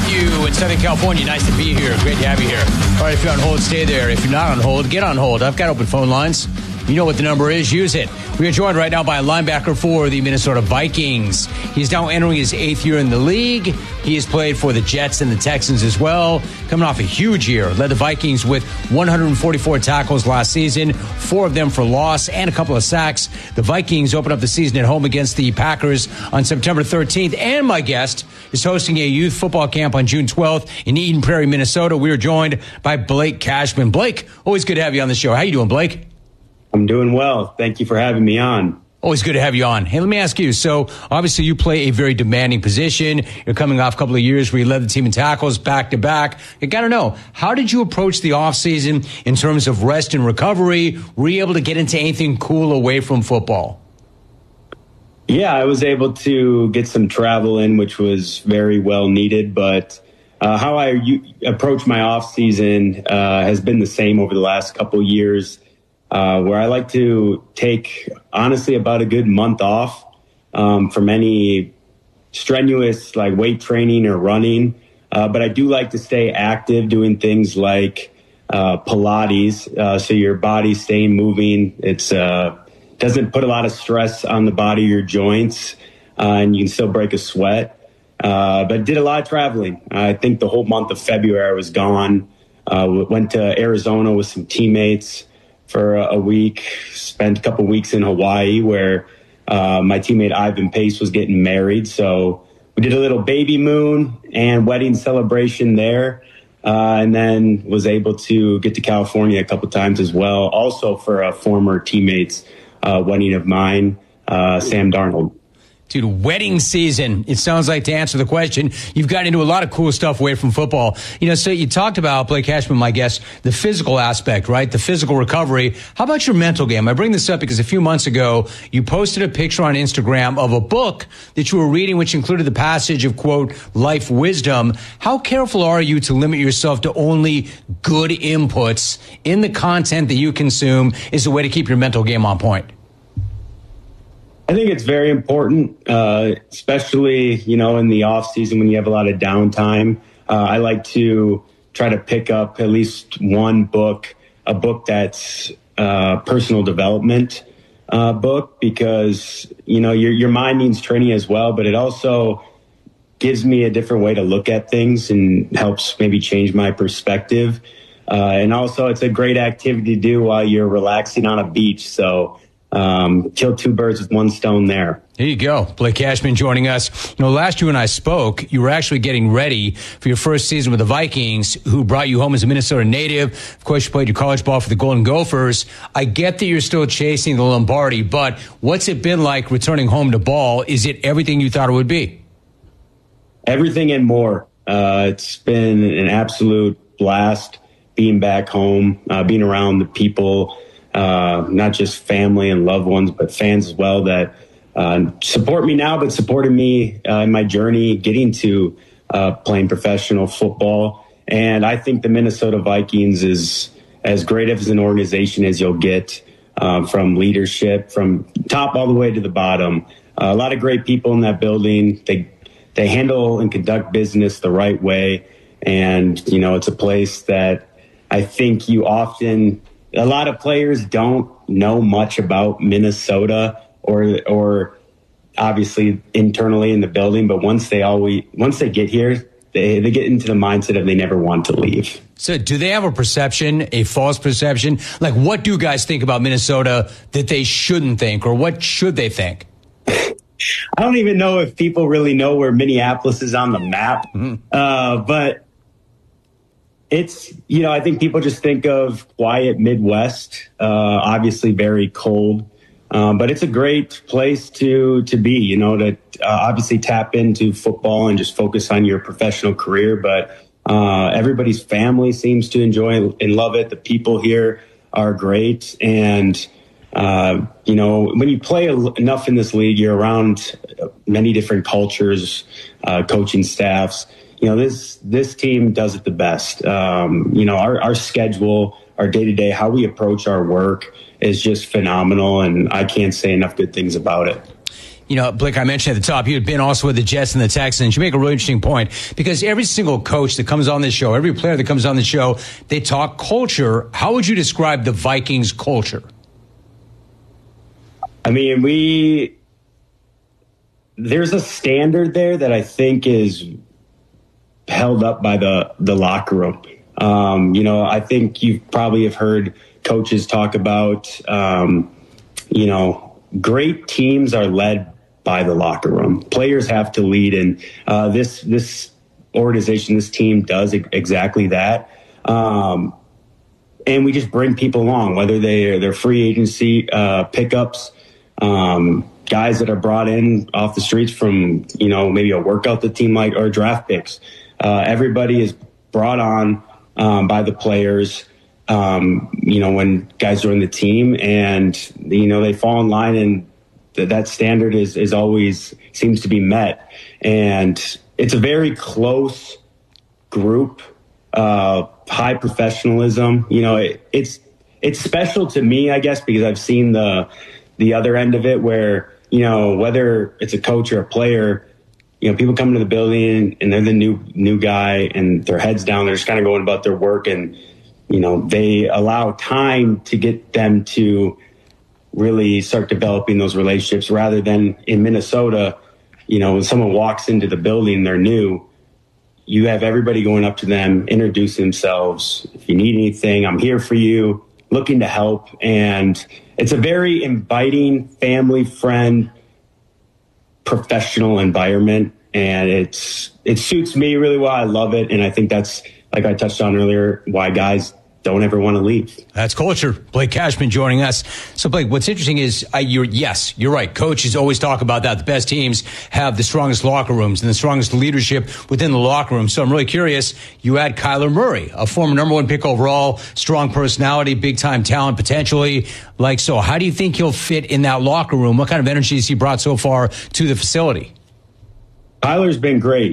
you in Southern California. Nice to be here. Great to have you here. All right, if you're on hold, stay there. If you're not on hold, get on hold. I've got open phone lines. You know what the number is. Use it. We are joined right now by a linebacker for the Minnesota Vikings. He's now entering his 8th year in the league. He has played for the Jets and the Texans as well. Coming off a huge year. Led the Vikings with 144 tackles last season, 4 of them for loss and a couple of sacks. The Vikings open up the season at home against the Packers on September 13th. And my guest is hosting a youth football camp on June 12th in Eden Prairie, Minnesota. We are joined by Blake Cashman. Blake, always good to have you on the show. How you doing, Blake? I'm doing well. Thank you for having me on. Always good to have you on. Hey, let me ask you. So, obviously, you play a very demanding position. You're coming off a couple of years where you led the team in tackles back to back. I got to know, how did you approach the offseason in terms of rest and recovery? Were you able to get into anything cool away from football? Yeah, I was able to get some travel in, which was very well needed. But how I approach my offseason has been the same over the last couple of years. Where I like to take, honestly, about a good month off from any strenuous like weight training or running. But I do like to stay active doing things like Pilates, so your body's staying moving. It's doesn't put a lot of stress on the body or your joints, and you can still break a sweat. But did a lot of traveling. I think the whole month of February I was gone. Went to Arizona with some teammates for a week, spent a couple weeks in Hawaii where my teammate Ivan Pace was getting married. So we did a little baby moon and wedding celebration there, and then was able to get to California a couple times as well, also for a former teammate's wedding of mine, Sam Darnold. Dude, wedding season. It sounds like, to answer the question, you've gotten into a lot of cool stuff away from football. You know, so you talked about, Blake Cashman, my guest, the physical aspect, right? The physical recovery. How about your mental game? I bring this up because a few months ago, you posted a picture on Instagram of a book that you were reading, which included the passage of, quote, life wisdom. How careful are you to limit yourself to only good inputs in the content that you consume as a way to keep your mental game on point? I think it's very important, especially, in the off season when you have a lot of downtime. I like to try to pick up at least one book, a book that's personal development book, because, your mind needs training as well, but it also gives me a different way to look at things and helps maybe change my perspective. And also it's a great activity to do while you're relaxing on a beach. So, kill 2 birds with 1 stone there. There you go. Blake Cashman joining us. Last you and I spoke, you were actually getting ready for your first season with the Vikings, who brought you home as a Minnesota native. Of course, you played your college ball for the Golden Gophers. I get that you're still chasing the Lombardi, but what's it been like returning home to ball? Is it everything you thought it would be? Everything and more. It's been an absolute blast being back home, being around the people, not just family and loved ones, but fans as well that support me now, but supported me in my journey getting to playing professional football. And I think the Minnesota Vikings is as great of an organization as you'll get, from leadership, from top all the way to the bottom. A lot of great people in that building. They handle and conduct business the right way. And, it's a place that I think a lot of players don't know much about Minnesota or obviously internally in the building, but once they get here, they get into the mindset of they never want to leave. So do they have a false perception? Like, what do guys think about Minnesota that they shouldn't think, or what should they think? I don't even know if people really know where Minneapolis is on the map. But it's, I think people just think of quiet Midwest, obviously very cold. But it's a great place to be, to obviously tap into football and just focus on your professional career. But everybody's family seems to enjoy and love it. The people here are great. And, when you play enough in this league, you're around many different cultures, coaching staffs. This team does it the best. Our schedule, our day-to-day, how we approach our work is just phenomenal, and I can't say enough good things about it. Blake, I mentioned at the top, you had been also with the Jets and the Texans. You make a really interesting point because every single coach that comes on this show, every player that comes on the show, they talk culture. How would you describe the Vikings culture? I mean, there's a standard there that I think is held up by the locker room. I think you probably have heard coaches talk about, great teams are led by the locker room. Players have to lead, and this organization, this team does exactly that. And we just bring people along, whether they're free agency pickups, guys that are brought in off the streets from, maybe a workout the team like, or draft picks. Everybody is brought on by the players, when guys join the team, and, they fall in line, and that standard is always seems to be met. And it's a very close group, high professionalism. It's special to me, I guess, because I've seen the other end of it where, whether it's a coach or a player, people come into the building and they're the new guy and their heads down. They're just kind of going about their work, and, they allow time to get them to really start developing those relationships, rather than in Minnesota, when someone walks into the building, they're new, you have everybody going up to them, introduce themselves. If you need anything, I'm here for you, looking to help. And it's a very inviting, family friend, professional environment, and it suits me really well. I love it, and I think that's, like I touched on earlier, why guys don't ever want to leave. That's culture. Blake Cashman joining us. So, Blake, what's interesting is, you're right. Coaches always talk about that. The best teams have the strongest locker rooms and the strongest leadership within the locker room. So I'm really curious. You add Kyler Murray, a former number 1 pick overall, strong personality, big-time talent potentially. So how do you think he'll fit in that locker room? What kind of energy has he brought so far to the facility? Kyler's been great.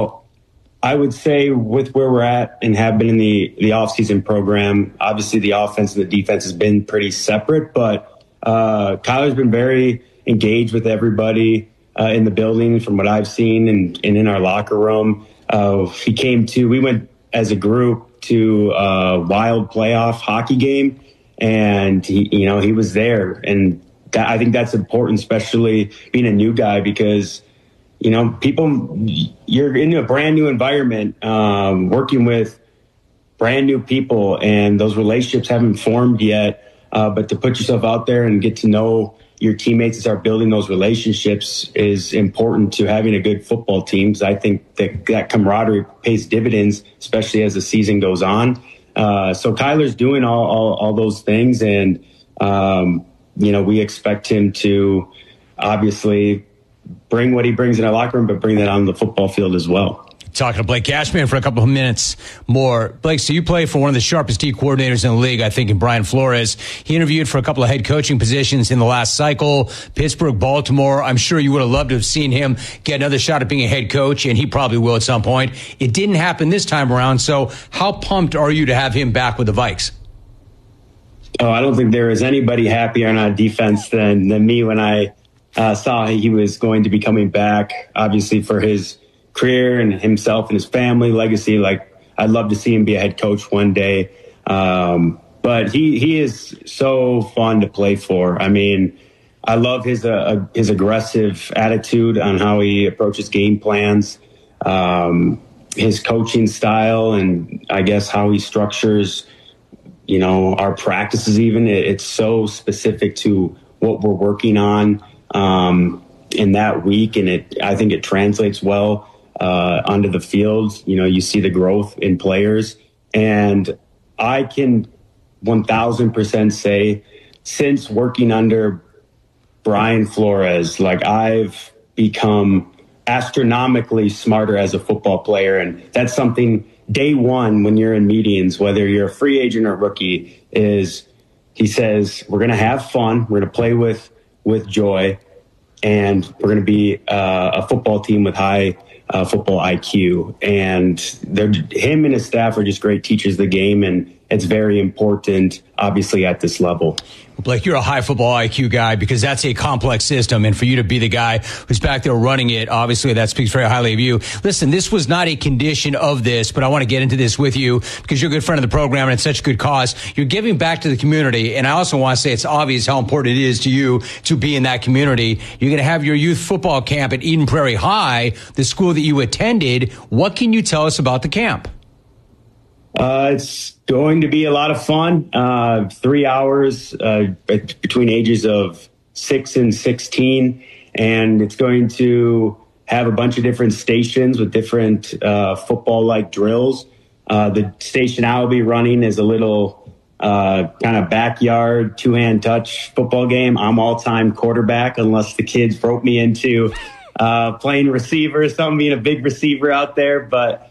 I would say with where we're at and have been in the offseason program, obviously the offense and the defense has been pretty separate, but Kyler's been very engaged with everybody in the building from what I've seen and in our locker room. We went as a group to a Wild playoff hockey game, and he was there. And I think that's important, especially being a new guy, because you're in a brand new environment, working with brand new people, and those relationships haven't formed yet. But to put yourself out there and get to know your teammates and start building those relationships is important to having a good football team. I think that camaraderie pays dividends, especially as the season goes on. So Kyler's doing all those things, and, we expect him to obviously bring what he brings in our locker room, but bring that on the football field as well. Talking to Blake Cashman for a couple of minutes more. Blake, so you play for one of the sharpest D coordinators in the league, I think, in Brian Flores. He interviewed for a couple of head coaching positions in the last cycle, Pittsburgh, Baltimore. I'm sure you would have loved to have seen him get another shot at being a head coach, and he probably will at some point. It didn't happen this time around, so how pumped are you to have him back with the Vikes? Oh, I don't think there is anybody happier on our defense than me when I saw he was going to be coming back, obviously for his career and himself and his family legacy. I'd love to see him be a head coach one day. But he is so fun to play for. I mean, I love his aggressive attitude on how he approaches game plans, his coaching style, and I guess how he structures, our practices even. It's so specific to what we're working on in that week, and I think it translates well onto the field. You see the growth in players, and I can 1,000% say since working under Brian Flores, I've become astronomically smarter as a football player. And that's something day one when you're in meetings, whether you're a free agent or rookie, is he says, we're going to have fun. We're going to play with joy, and we're going to be a football team with high football IQ. And him and his staff are just great teachers of the game, and it's very important, obviously, at this level. Blake, you're a high football IQ guy because that's a complex system. And for you to be the guy who's back there running it, obviously that speaks very highly of you. Listen, this was not a condition of this, but I want to get into this with you because you're a good friend of the program and it's such a good cause. You're giving back to the community. And I also want to say it's obvious how important it is to you to be in that community. You're going to have your youth football camp at Eden Prairie High, the school that you attended. What can you tell us about the camp? It's going to be a lot of fun. 3 hours between ages of 6 and 16. And it's going to have a bunch of different stations with different football-like drills. The station I'll be running is a little kind of backyard, two-hand touch football game. I'm all-time quarterback unless the kids rope me into playing receiver or something, being a big receiver out there. But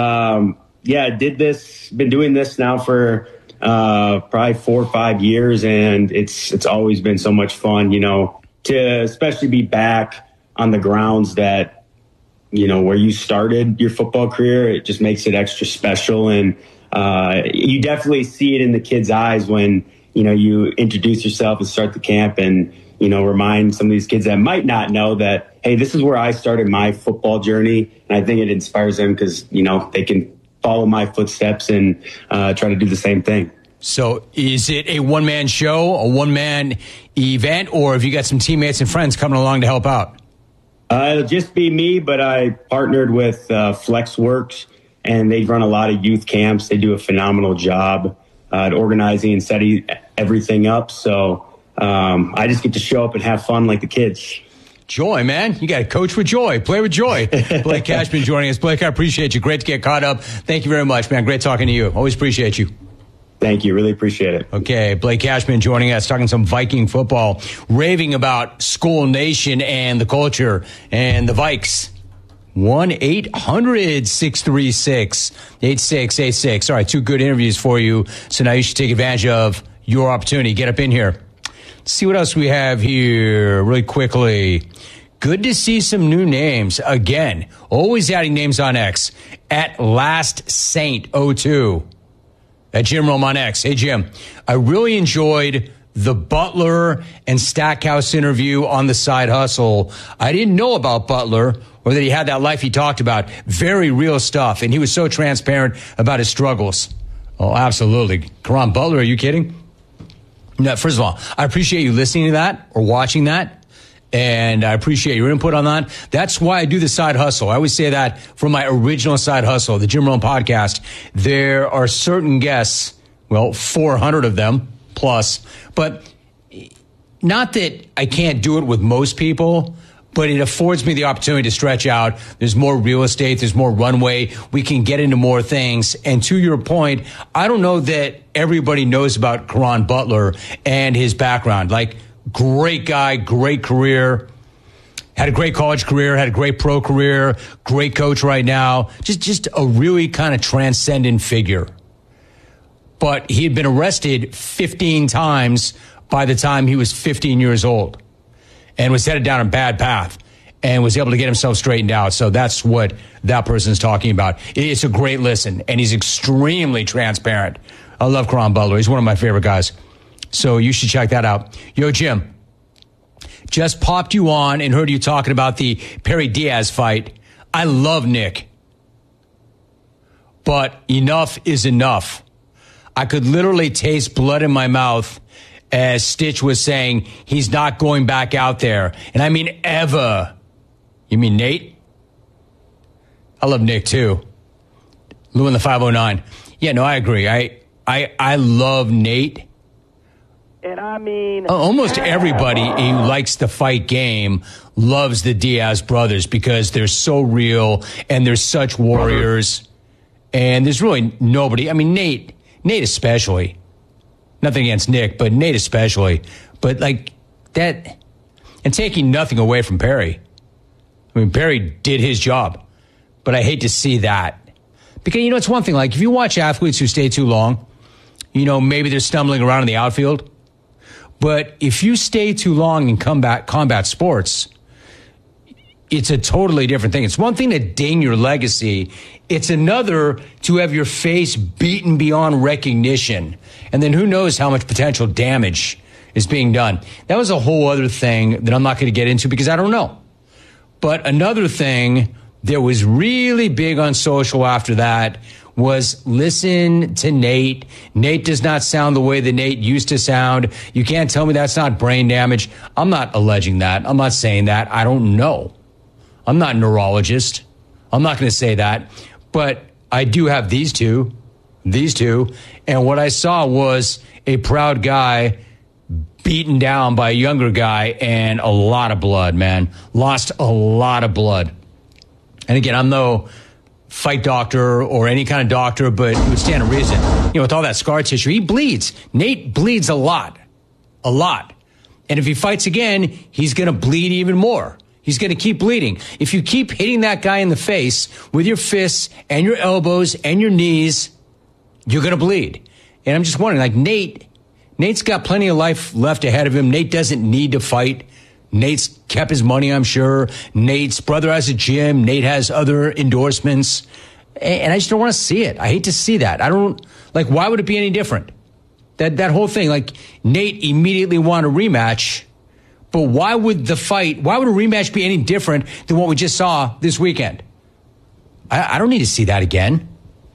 been doing this now for probably 4 or 5 years, and it's always been so much fun, to especially be back on the grounds that, where you started your football career. It just makes it extra special. And you definitely see it in the kids' eyes when, you introduce yourself and start the camp and, remind some of these kids that might not know that, hey, this is where I started my football journey. And I think it inspires them because, they can follow my footsteps and try to do the same thing. So is it a one-man show, a one-man event, or have you got some teammates and friends coming along to help out? It'll just be me, but I partnered with FlexWorks, and they run a lot of youth camps. They do a phenomenal job at organizing and setting everything up. So I just get to show up and have fun like the kids. Joy, man. You got to coach with joy. Play with joy. Blake Cashman joining us. Blake, I appreciate you. Great to get caught up. Thank you very much, man. Great talking to you. Always appreciate you. Thank you. Really appreciate it. Okay, Blake Cashman joining us, talking some Viking football, raving about Skull Nation and the culture and the Vikes. 1-800-636-8686. All right, 2 good interviews for you. So now you should take advantage of your opportunity. Get up in here. Let's see what else we have here really quickly. Good to see some new names. Again, always adding names on X. At Last Saint 02. At Jim Rome on X. Hey, Jim, I really enjoyed the Butler and Stackhouse interview on the Side Hustle. I didn't know about Butler or that he had that life he talked about. Very real stuff. And he was so transparent about his struggles. Oh, absolutely. Caron Butler, are you kidding? No, first of all, I appreciate you listening to that or watching that. And I appreciate your input on that. That's why I do the Side Hustle. I always say that for my original Side Hustle, the Jim Rome podcast. There are certain guests, 400 of them plus, but not that I can't do it with most people, but it affords me the opportunity to stretch out. There's more real estate. There's more runway. We can get into more things. And to your point, I don't know that everybody knows about Caron Butler and his background. Like, great guy, great career, had a great college career, had a great pro career, great coach right now. Just a really kind of transcendent figure. But he had been arrested 15 times by the time he was 15 years old and was headed down a bad path and was able to get himself straightened out. So that's what that person's talking about. It's a great listen, and he's extremely transparent. I love Caron Butler. He's one of my favorite guys. So you should check that out. Yo, Jim, just popped you on and heard you talking about the Perry Diaz fight. I love Nick, but enough is enough. I could literally taste blood in my mouth as Stitch was saying he's not going back out there. And I mean ever. You mean Nate? I love Nick too. Lou in the 509. Yeah, no, I agree. I love Nate. And I mean, almost everybody who likes the fight game loves the Diaz brothers because they're so real and they're such warriors. And there's really nobody. I mean, Nate especially. Nothing against Nick, but Nate especially. But like that, and taking nothing away from Perry. I mean, Perry did his job, but I hate to see that. Because, it's one thing, like if you watch athletes who stay too long, maybe they're stumbling around in the outfield. But if you stay too long in combat sports, it's a totally different thing. It's one thing to ding your legacy. It's another to have your face beaten beyond recognition. And then who knows how much potential damage is being done. That was a whole other thing that I'm not going to get into because I don't know. But another thing that was really big on social after that was listen to Nate. Nate does not sound the way that Nate used to sound. You can't tell me that's not brain damage. I'm not alleging that. I'm not saying that. I don't know. I'm not a neurologist. I'm not going to say that. But I do have these two. And what I saw was a proud guy beaten down by a younger guy and a lot of blood, man. Lost a lot of blood. And again, I'm no fight doctor or any kind of doctor, but it would stand to reason. You know, with all that scar tissue, he bleeds. Nate bleeds a lot. A lot. And if he fights again, he's going to bleed even more. He's going to keep bleeding. If you keep hitting that guy in the face with your fists and your elbows and your knees, you're going to bleed. And I'm just wondering, like Nate's got plenty of life left ahead of him. Nate doesn't need to fight. Nate's kept his money, I'm sure. Nate's brother has a gym. Nate has other endorsements. And I just don't want to see it. I hate to see that. Why would it be any different? That whole thing, like Nate immediately wanted a rematch. But why would a rematch be any different than what we just saw this weekend? I don't need to see that again.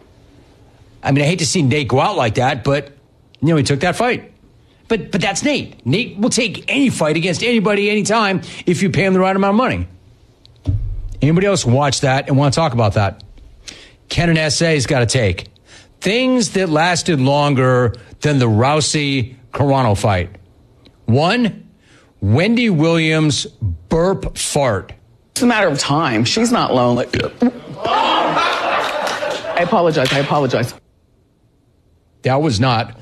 I mean, I hate to see Nate go out like that, but, he took that fight. But that's Nate. Nate will take any fight against anybody, anytime, if you pay him the right amount of money. Anybody else watch that and want to talk about that? Ken and S.A.'s got a take. Things that lasted longer than the Rousey-Carano fight. 1, Wendy Williams burp fart. It's a matter of time. She's not lonely. I apologize. That was not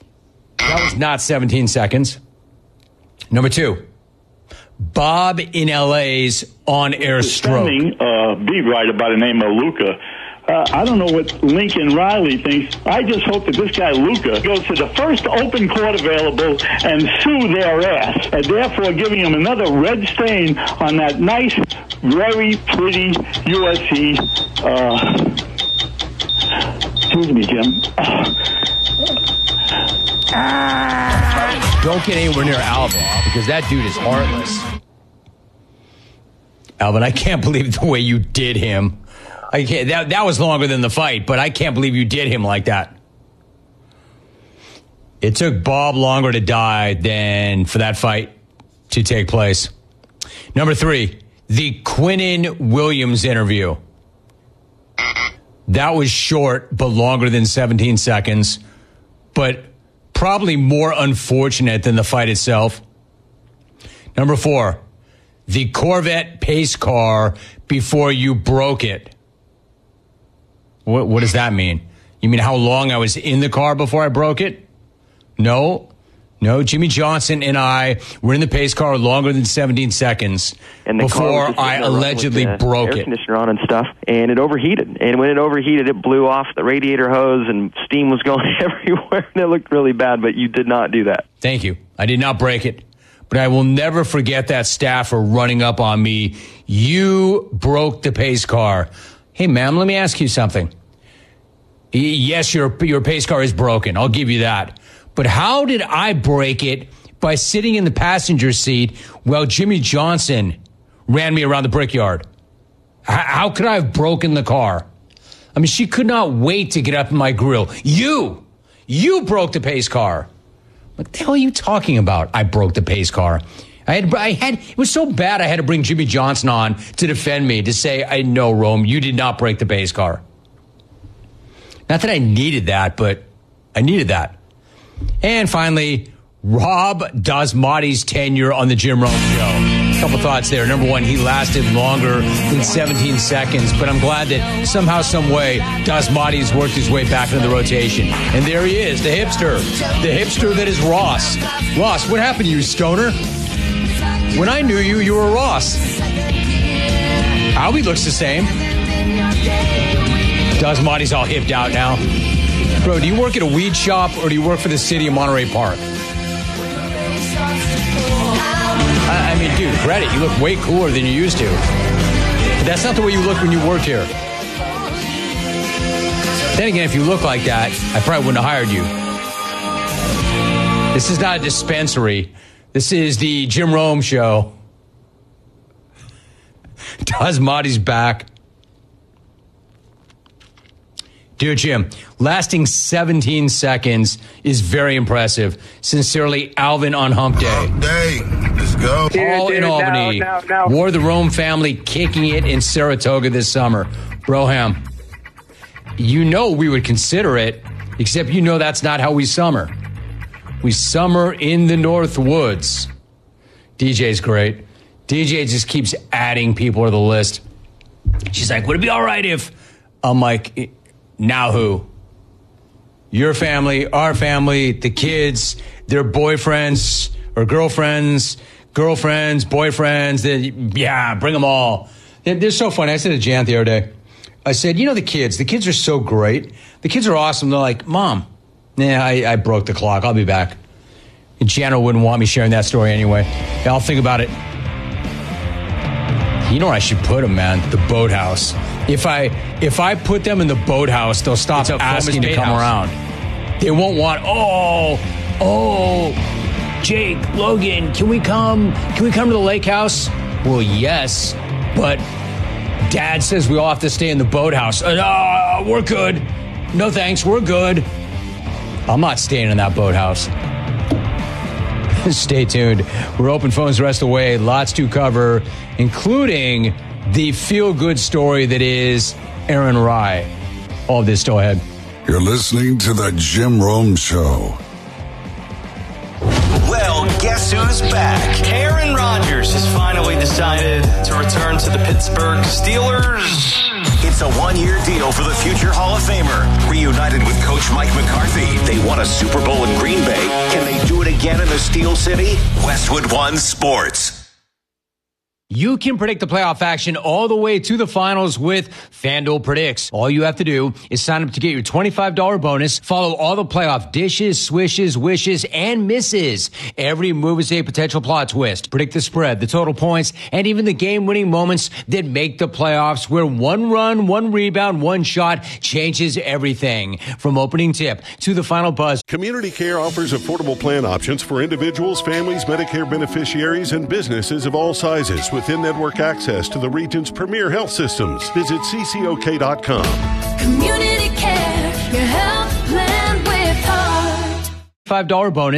17 seconds. Number 2, Bob in LA's on-air stroke. Beat writer by the name of Luca. I don't know what Lincoln Riley thinks. I just hope that this guy Luca goes to the first open court available and sue their ass, and therefore giving him another red stain on that nice, very pretty USC. Excuse me, Jim. Don't get anywhere near Alvin, because that dude is heartless. Alvin, I can't believe the way you did him. I can't. That was longer than the fight, but I can't believe you did him like that. It took Bob longer to die than for that fight to take place. Number 3, the Quinnen Williams interview. That was short, but longer than 17 seconds, but probably more unfortunate than the fight itself. Number 4, the Corvette pace car before you broke it. What does that mean? You mean how long I was in the car before I broke it? No, Jimmy Johnson and I were in the pace car longer than 17 seconds before I allegedly broke it. Air conditioner on and stuff, and it overheated. And when it overheated, it blew off the radiator hose, and steam was going everywhere, and it looked really bad, but you did not do that. Thank you. I did not break it. But I will never forget that staffer running up on me. You broke the pace car. Hey, ma'am, let me ask you something. Yes, your pace car is broken. I'll give you that. But how did I break it by sitting in the passenger seat while Jimmy Johnson ran me around the Brickyard? How could I have broken the car? I mean, she could not wait to get up in my grill. You broke the pace car. What the hell are you talking about? I broke the pace car. It was so bad I had to bring Jimmy Johnson on to defend me, to say, I know, Rome, you did not break the pace car. Not that I needed that, but I needed that. And finally, Rob Dasmati's tenure on the Jim Rome Show. A couple thoughts there. Number 1, he lasted longer than 17 seconds, but I'm glad that somehow, some way, Dasmati's worked his way back into the rotation. And there he is, the hipster that is Ross. Ross, what happened to you, stoner? When I knew you, you were Ross. Albie looks the same. Dasmati's all hipped out now. Bro, do you work at a weed shop or do you work for the city of Monterey Park? I mean, dude, credit. You look way cooler than you used to. But that's not the way you looked when you worked here. Then again, if you look like that, I probably wouldn't have hired you. This is not a dispensary. This is the Jim Rome Show. Dasmati's back. Dear Jim, lasting 17 seconds is very impressive. Sincerely, Alvin on Hump Day. Hump Day. Let's go. Paul in Albany. No. Wore the Rome family kicking it in Saratoga this summer. Broham, you know we would consider it, except you know that's not how we summer. We summer in the North Woods. DJ's great. DJ just keeps adding people to the list. She's like, would it be all right if... I'm like, now who? Your family, our family, the kids, their boyfriends or girlfriends, boyfriends. Yeah, bring them all. They're so funny. I said to Jan the other day, I said, you know the kids are so great. The kids are awesome. They're like, Mom, I broke the clock. I'll be back. And Jana wouldn't want me sharing that story anyway. I'll think about it. You know where I should put them, man? The boathouse. If I put them in the boathouse, they'll stop asking to come around. They won't want, Jake, Logan, can we come to the lake house? Well, yes, but Dad says we all have to stay in the boathouse. We're good. No thanks, we're good. I'm not staying in that boathouse. Stay tuned. We're open phones the rest of the way. Lots to cover, including the feel-good story that is Aaron Rye. All of this still ahead. You're listening to the Jim Rome Show. Well, guess who's back? Aaron Rodgers has finally decided to return to the Pittsburgh Steelers. It's a one-year deal for the future Hall of Famer. Reunited with Coach Mike McCarthy, they won a Super Bowl in Green Bay. Can they do it again in the Steel City? Westwood One Sports. You can predict the playoff action all the way to the finals with FanDuel Predicts. All you have to do is sign up to get your $25 bonus. Follow all the playoff dishes, swishes, wishes, and misses. Every move is a potential plot twist. Predict the spread, the total points, and even the game-winning moments that make the playoffs, where one run, one rebound, one shot changes everything. From opening tip to the final buzz. Community Care offers affordable plan options for individuals, families, Medicare beneficiaries, and businesses of all sizes with in-network access to the region's premier health systems. Visit ccok.com. Community Care, your health plan with heart. $5 bonus.